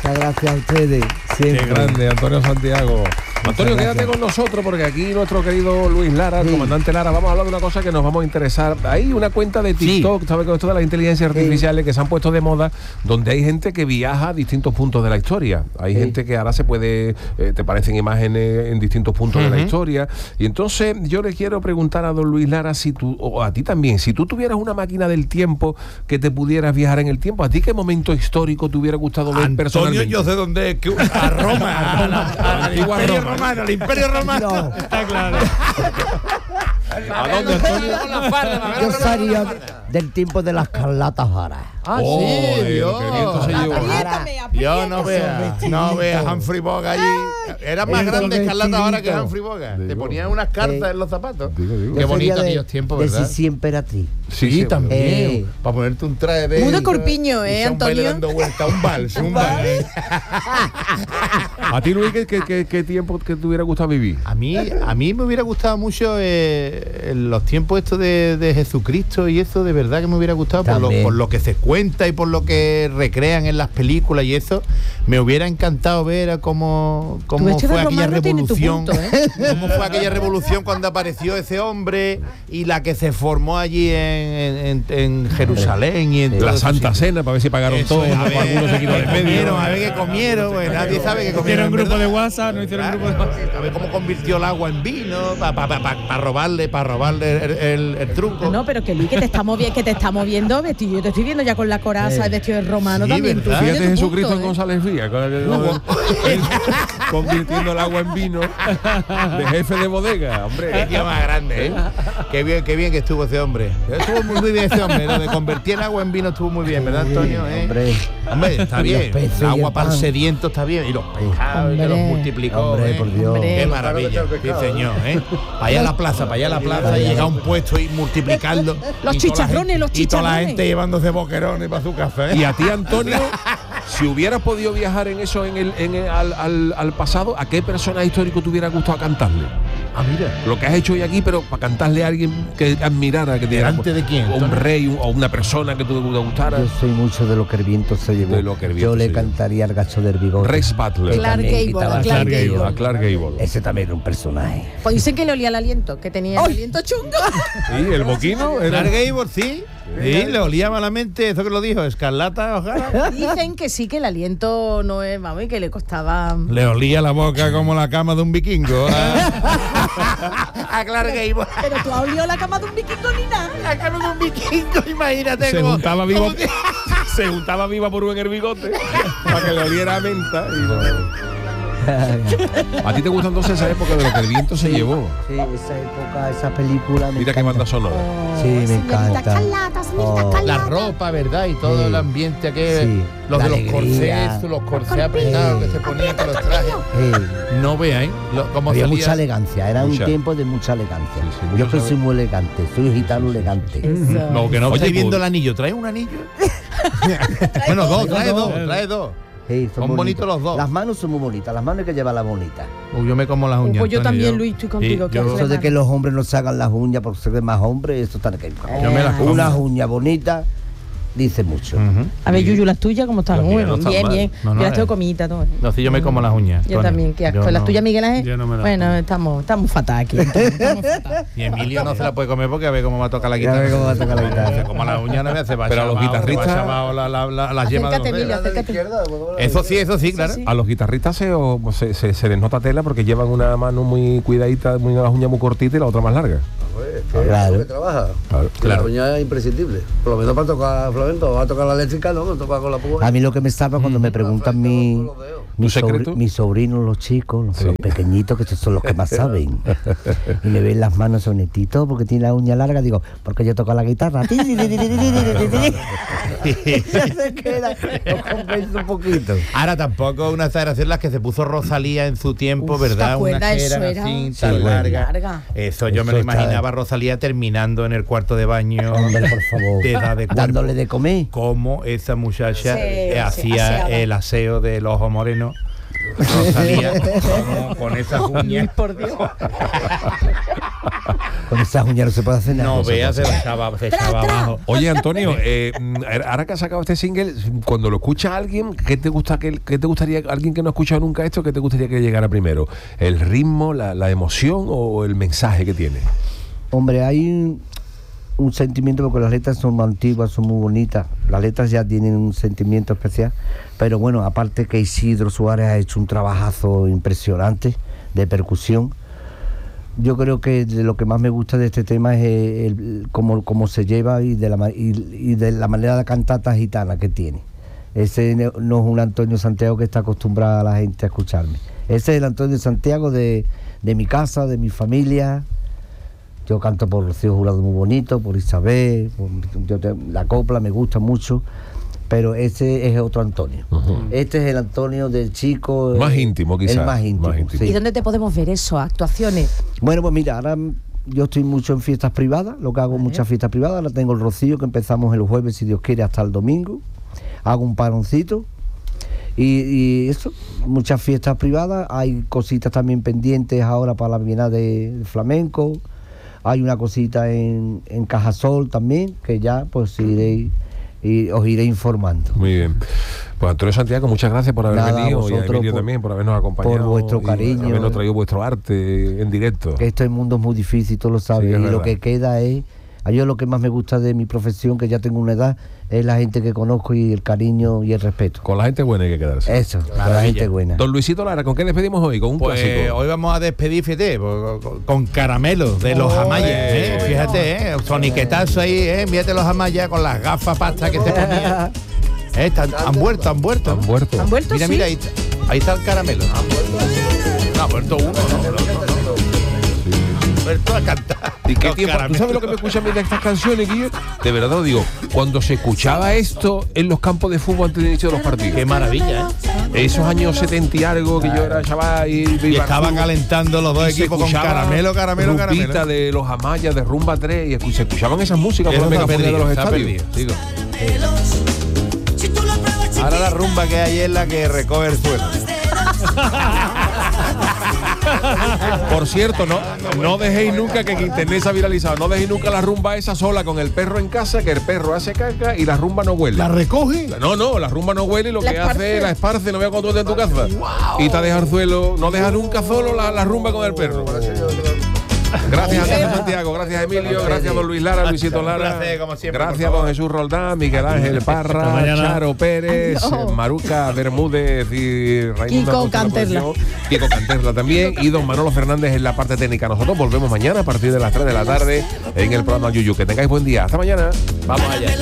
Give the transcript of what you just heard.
Muchas gracias a ustedes. Siempre. Qué grande, Antonio Santiago. Antonio, quédate con nosotros porque aquí nuestro querido Luis Lara, el comandante Lara, vamos a hablar de una cosa que nos vamos a interesar. Hay una cuenta de TikTok, ¿sabes? Con esto de las inteligencias artificiales que se han puesto de moda, donde hay gente que viaja a distintos puntos de la historia. Hay gente que ahora se puede, te parecen imágenes en distintos puntos de la historia. Y entonces yo le quiero preguntar a don Luis Lara, si tú, o a ti también, si tú tuvieras una máquina del tiempo que te pudieras viajar en el tiempo, ¿a ti qué momento histórico te hubiera gustado ver personalmente? Yo sé dónde es, a Roma, a la antigua Roma. Al Imperio Romano. No. Está claro. ¿A dónde, Antonio? Yo salía del tiempo de las Carlatas Varas. Sí, Dios. Yo no veas Humphrey Bogart allí. Era más grande Escarlata ahora que Humphrey Bogart. Te ponían unas cartas en los zapatos. Qué bonito aquellos tiempos, ¿verdad? De Sisi Emperatriz. Sí, también. Para ponerte un traje de... Mudo corpiño, Antonio. Dando vuelta, un vals. ¿A ti, Luis, qué tiempo que te hubiera gustado vivir? A mí me hubiera gustado mucho los tiempos estos de Jesucristo y eso, de verdad que me hubiera gustado por lo que se cuenta y por lo que recrean en las películas y eso. Me hubiera encantado ver cómo fue aquella revolución. Cómo fue aquella revolución cuando apareció ese hombre y la que se formó allí en Jerusalén y en la Santa Cena, para ver si pagaron todo, algunos se quitaron en medio. A ver qué comieron, pues nadie sabe qué comieron. Hicieron grupo de WhatsApp, no hicieron grupo de WhatsApp. A ver cómo convirtió el agua en vino, para robarle el truco. No, pero que Luis, que te está moviendo vestido. Yo te estoy viendo ya con la coraza, el vestido de romano Sí, también. ¿verdad? Fíjate Jesucristo en González Vía, convirtiendo el agua en vino de jefe de bodega, hombre. Qué tío más grande, ¿eh? Qué bien que estuvo ese hombre. Estuvo muy bien ese hombre, lo de convertir el agua en vino estuvo muy bien, ¿verdad, Antonio? Hombre, está bien. El agua para el sediento está bien. Y los pescados, que los multiplicó. Hombre, por Dios. Qué maravilla. Sí, señor, ¿eh? Para allá a la plaza, y llega a un puesto y multiplicando. Los chicharrones. Y toda la gente llevándose boquerones para su café. Y a ti, Antonio, si hubieras podido viajar en eso al pasado, ¿a qué personaje histórico te hubiera gustado cantarle? Mira. Lo que has hecho hoy aquí, pero para cantarle a alguien que admirara, que te ¿Delante de quién? O un rey o una persona que te gustara. Yo soy mucho de lo que el viento se llevó. Yo le cantaría al gacho del bigote. Rex Butler. Clark Gable. A Clark Gable. Ese también era un personaje. Pues dicen que le olía el aliento, que tenía el aliento chungo. Sí, el boquino era... Clark Gable, sí. Sí, le olía malamente, eso que lo dijo, Escarlata O'Hara. Dicen que sí, que el aliento no es, vamos, y que le costaba... Le olía la boca como la cama de un vikingo. A Clark Gable. Pero tú has olido la cama de un vikingo ni nada. La cama de un vikingo, imagínate. Se juntaba viva. Se juntaba viva por en el bigote para que le oliera a menta. ¿A ti te gusta entonces esa época de lo que el viento se llevó? Sí, esa época, esa película. Mira qué banda sonora. Sí, me encanta. La ropa, ¿verdad? Y todo el ambiente aquel. Sí. Los La de alegría. los corsés apretados que se ponían con los trajes. No veáis cómo había salía. mucha elegancia, era un tiempo de mucha elegancia. Sí, yo que soy muy elegante, soy gitano elegante. No, que no. Estoy viendo el anillo. ¿Trae un anillo? Bueno, trae dos. Sí, son bonitos los dos. Las manos son muy bonitas, las manos hay que llevarlas bonitas. Yo me como las uñas. Pues yo Antonio, también, Luis, estoy contigo. Sí, que Eso de que los hombres no se hagan las uñas por ser más hombres, eso está que Yo me las como. unas uñas bonitas dice mucho. A ver, Yuyu, las tuyas, ¿cómo están? Las mías Bueno, no están bien, mal. bien. No, Yo las tengo no. comidas, todo. No, si yo me como las uñas. Yo también, qué asco. Las tuyas, Miguel Ángel. Yo no me las Bueno, estamos fatal aquí. Estamos fatal. Y Emilio no se la puede comer porque a ver cómo va a tocar la Ya ve guitarra. cómo va a tocar la guitarra. Como las uñas no me hace Pero a los guitarristas- las yemas de Acércate, los Emilio, dedos. acércate. Eso sí, claro. sí. A los guitarristas se les nota tela porque llevan una mano muy cuidadita, las uñas muy cortitas y la otra más larga. Claro. Que trabaja. Claro. La uña es imprescindible. Por lo menos para tocar flamenco, va a tocar la eléctrica, no, toca con la púa. A mí lo que me salva cuando me preguntan ¿Tu secreto? mis sobrinos, los chicos, Sí. los pequeñitos, que estos son los que más saben. Y me ven las manos sonetitos porque tiene la uña larga, digo, porque yo toco la guitarra. Ya se queda, lo compenso un poquito. Ahora tampoco una exageración las que se puso Rosalía en su tiempo, Uf, ¿verdad? ¿te acuerdas? Una que Eso eran era- así, Sí, tan bueno. larga. Larga. Eso yo me lo Eso está- imaginaba a Rosalía terminando en el cuarto de baño. Hombre, por favor. De edad de cuerpo. Dándole de comer. Cómo esa muchacha Sí, hacía aseaba. el aseo del ojo moreno. Rosalía, con esas uñas. Por Dios. Con esas uñas no se puede hacer nada. No, vea, se echaba abajo. Oye, Antonio, ahora que has sacado este single, cuando lo escucha alguien, ¿qué te gustaría, alguien que no ha escuchado nunca esto, qué te gustaría que llegara primero? ¿El ritmo, la emoción o el mensaje que tiene? Hombre, hay un sentimiento, porque las letras son muy antiguas, son muy bonitas. Las letras ya tienen un sentimiento especial. Pero bueno, aparte que Isidro Suárez ha hecho un trabajazo impresionante de percusión. Yo creo que de lo que más me gusta de este tema es cómo se lleva y de la manera de cantata gitana que tiene. Ese no es un Antonio Santiago que está acostumbrada a la gente a escucharme. Ese es el Antonio Santiago de mi casa, de mi familia. Yo canto por Rocío Jurado muy bonito, por Isabel, la copla me gusta mucho. Pero ese es otro Antonio. Este es el Antonio del chico. Más íntimo, quizás. El más íntimo. Sí. ¿Y dónde te podemos ver eso? ¿Actuaciones? Bueno, pues mira, ahora yo estoy mucho en fiestas privadas, lo que hago muchas fiestas privadas. Ahora tengo el Rocío, que empezamos el jueves, si Dios quiere, hasta el domingo. Hago un paroncito. Y eso, muchas fiestas privadas. Hay cositas también pendientes ahora para la Bienal de Flamenco. Hay una cosita en Cajasol también, que ya pues os iré informando. Muy bien. Pues Antonio Santiago, muchas gracias por haber venido, y a Emilio también por habernos acompañado, por vuestro cariño, y habernos traído vuestro arte en directo. Que este mundo es muy difícil, tú lo sabes, y lo que queda es, a yo lo que más me gusta de mi profesión, que ya tengo una edad, es la gente que conozco y el cariño y el respeto. Con la gente buena hay que quedarse. Eso, con la gente buena. Don Luisito Lara, ¿con qué despedimos hoy? ¿Con un clásico? Hoy vamos a despedir, fíjate, con Caramelo de los Amayas, fíjate, soniquetazo ahí, fíjate los Amayas con las gafas pasta que se ponían. Han vuelto. ¿Han vuelto? Mira, sí. mira, ahí está el Caramelo. No, ha vuelto uno, ¿no? Vuelto a cantar. ¿Y qué tiempo? ¿Tú sabes lo que me escuchan de estas canciones, Guillo? De verdad lo digo, cuando se escuchaba esto en los campos de fútbol antes del inicio de los partidos. Qué maravilla, Esos años 70 y algo, que yo era chaval y estaban calentando los dos equipos con Caramelo. Rumbita de los Amayas, de Rumba 3, y se escuchaban esas músicas por la megafonía de los estadios. Ahora la rumba que hay es la que recoge el suelo. Por cierto, no dejéis nunca que internet se ha viralizado. No dejéis nunca la rumba esa sola con el perro en casa, que el perro hace caca y la rumba no huele. ¿La recoge? No, la rumba no huele y lo que hace la esparce. No vea cuando tú estés en tu casa. Wow. Y te deja el suelo. No deja nunca solo la rumba con el perro. Gracias a Antonio Santiago, gracias Emilio, gracias a don Luis Lara, Luisito Lara, gracias a don Jesús Roldán, Miguel Ángel Parra, Charo Pérez, Maruca Bermúdez y Kiko Canterla. Kiko Canterla también, y don Manolo Fernández en la parte técnica. Nosotros volvemos mañana a partir de las 3 de la tarde en el programa Yuyu. Que tengáis buen día. Hasta mañana. Vamos allá.